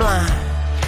line.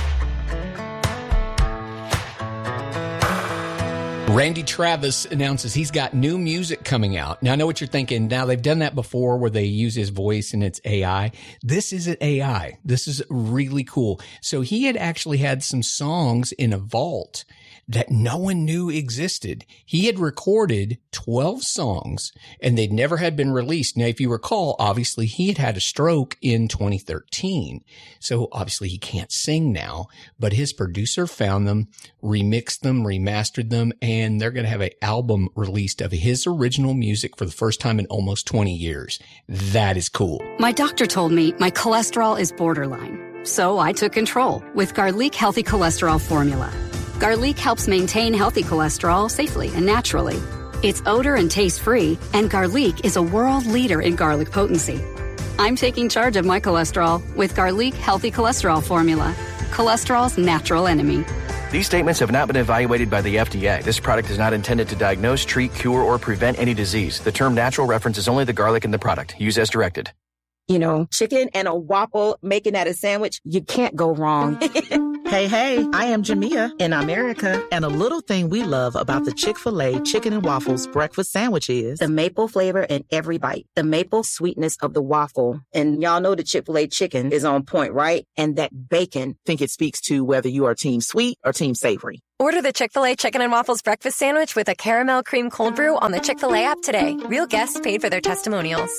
Randy Travis announces he's got new music coming out. Now, I know what you're thinking. Now, they've done that before where they use his voice and it's AI. This isn't AI. This is really cool. So he had actually had some songs in a vault that no one knew existed. He had recorded 12 songs and they'd never had been released. Now, if you recall, obviously he had a stroke in 2013. So obviously he can't sing now, but his producer found them, remixed them, remastered them, and they're going to have an album released of his original music for the first time in almost 20 years. That is cool. My doctor told me my cholesterol is borderline. So I took control with Garlic Healthy Cholesterol Formula. Garlic helps maintain healthy cholesterol safely and naturally. It's odor and taste-free, and Garlic is a world leader in garlic potency. I'm taking charge of my cholesterol with Garlic Healthy Cholesterol Formula, cholesterol's natural enemy. These statements have not been evaluated by the FDA. This product is not intended to diagnose, treat, cure, or prevent any disease. The term natural references only the garlic in the product. Use as directed. You know, chicken and a waffle, making that a sandwich, you can't go wrong. Hey, I am Jamia in America, and a little thing we love about the Chick-fil-A Chicken and Waffles breakfast sandwich is the maple flavor in every bite, the maple sweetness of the waffle. And y'all know the Chick-fil-A chicken is on point, right? And that bacon. Think it speaks to whether you are team sweet or team savory. Order the Chick-fil-A Chicken and Waffles breakfast sandwich with a caramel cream cold brew on the Chick-fil-A app today. Real guests paid for their testimonials.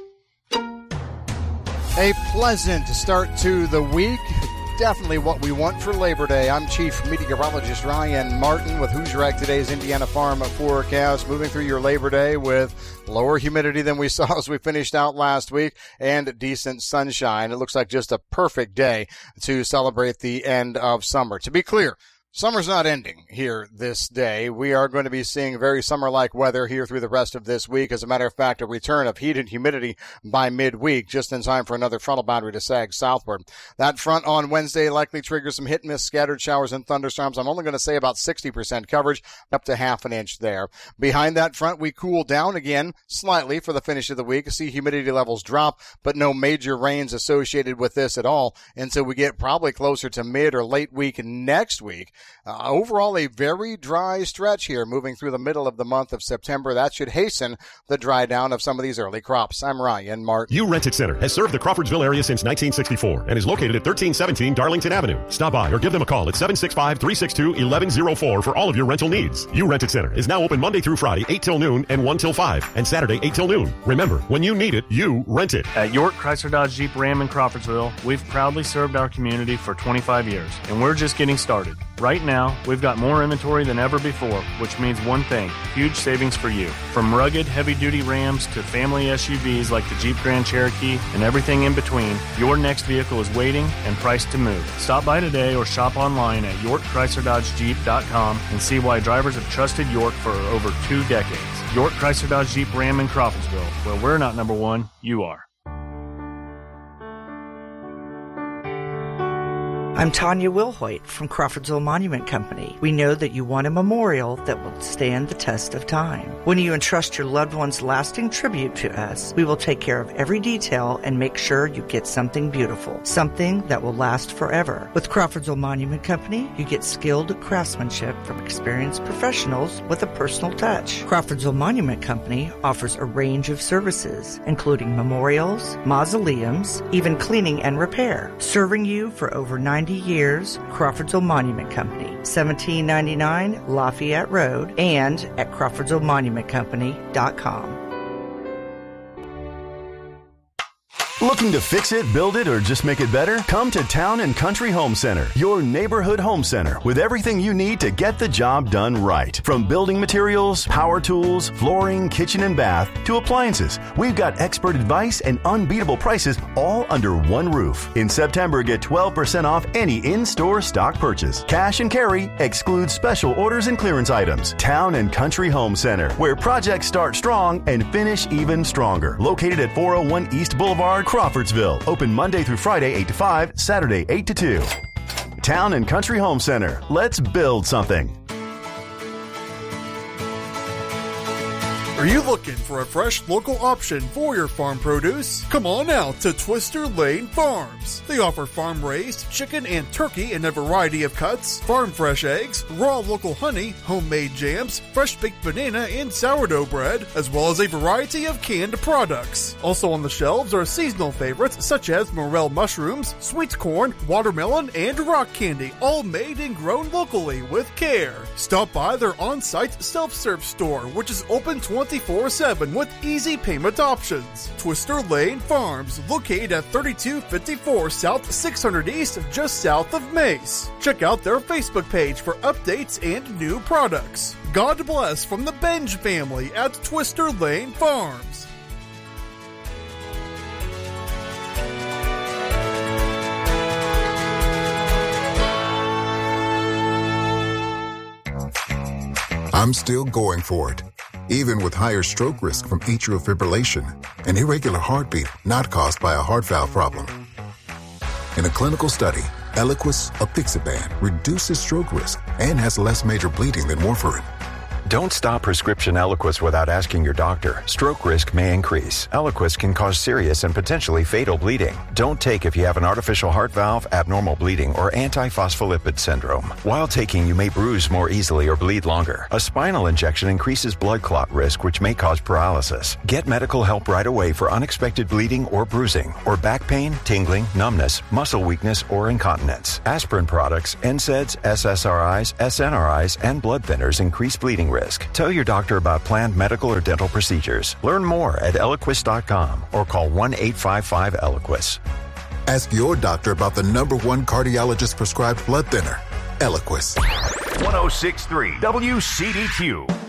A pleasant start to the week. Definitely what we want for Labor Day. I'm Chief Meteorologist Ryan Martin with Hoosier Ag Today's Indiana Farm Forecast. Moving through your Labor Day with lower humidity than we saw as we finished out last week and decent sunshine. It looks like just a perfect day to celebrate the end of summer. To be clear, summer's not ending here this day. We are going to be seeing very summer-like weather here through the rest of this week. As a matter of fact, a return of heat and humidity by midweek, just in time for another frontal boundary to sag southward. That front on Wednesday likely triggers some hit-and-miss scattered showers and thunderstorms. I'm only going to say about 60% coverage, up to half an inch there. Behind that front, we cool down again slightly for the finish of the week. See humidity levels drop, but no major rains associated with this at all until we get probably closer to mid or late week next week. Overall, a very dry stretch here moving through the middle of the month of September. That should hasten the dry down of some of these early crops. I'm Ryan Martin. You Rent It Center has served the Crawfordsville area since 1964 and is located at 1317 Darlington Avenue. Stop by or give them a call at 765-362-1104 for all of your rental needs. You Rent It Center is now open Monday through Friday, 8 till noon and 1 till 5, and Saturday, 8 till noon. Remember, when you need it, you rent it. At York Chrysler Dodge Jeep Ram in Crawfordsville, we've proudly served our community for 25 years, and we're just getting started. Right now, we've got more inventory than ever before, which means one thing, huge savings for you. From rugged, heavy-duty Rams to family SUVs like the Jeep Grand Cherokee and everything in between, your next vehicle is waiting and priced to move. Stop by today or shop online at YorkChryslerDodgeJeep.com and see why drivers have trusted York for over 2 decades. York Chrysler Dodge Jeep Ram in Crawfordsville, where we're not number one, you are. I'm Tanya Wilhoit from Crawfordsville Monument Company. We know that you want a memorial that will stand the test of time. When you entrust your loved one's lasting tribute to us, we will take care of every detail and make sure you get something beautiful, something that will last forever. With Crawfordsville Monument Company, you get skilled craftsmanship from experienced professionals with a personal touch. Crawfordsville Monument Company offers a range of services, including memorials, mausoleums, even cleaning and repair. Serving you for over 90 years, Crawfordsville Monument Company, 1799 Lafayette Road, and at CrawfordsvilleMonumentCompany.com. Looking to fix it, build it, or just make it better? Come to Town and Country Home Center, your neighborhood home center with everything you need to get the job done right. From building materials, power tools, flooring, kitchen and bath, to appliances, we've got expert advice and unbeatable prices all under one roof. In September, get 12% off any in-store stock purchase. Cash and carry excludes special orders and clearance items. Town and Country Home Center, where projects start strong and finish even stronger. Located at 401 East Boulevard, Crawfordsville. Open Monday through Friday 8 to 5, Saturday 8 to 2. Town and Country Home Center. Let's build something. Are you looking for a fresh local option for your farm produce? Come on out to Twister Lane Farms. They offer farm-raised chicken and turkey in a variety of cuts, farm-fresh eggs, raw local honey, homemade jams, fresh-baked banana and sourdough bread, as well as a variety of canned products. Also on the shelves are seasonal favorites such as morel mushrooms, sweet corn, watermelon, and rock candy, all made and grown locally with care. Stop by their on-site self-serve store, which is open 24/7 with easy payment options. Twister Lane Farms, located at 3254 South 600 East, just south of Mace. Check out their Facebook page for updates and new products. God bless from the Benj family at Twister Lane Farms. I'm still going for it, even with higher stroke risk from atrial fibrillation, an irregular heartbeat not caused by a heart valve problem. In a clinical study, Eliquis apixaban reduces stroke risk and has less major bleeding than warfarin. Don't stop prescription Eliquis without asking your doctor. Stroke risk may increase. Eliquis can cause serious and potentially fatal bleeding. Don't take if you have an artificial heart valve, abnormal bleeding, or antiphospholipid syndrome. While taking, you may bruise more easily or bleed longer. A spinal injection increases blood clot risk, which may cause paralysis. Get medical help right away for unexpected bleeding or bruising, or back pain, tingling, numbness, muscle weakness, or incontinence. Aspirin products, NSAIDs, SSRIs, SNRIs, and blood thinners increase bleeding risk. Tell your doctor about planned medical or dental procedures. Learn more at Eliquis.com or call 1-855-ELIQUIS. Ask your doctor about the #1 cardiologist prescribed blood thinner, Eliquis. 106.3 WCDQ.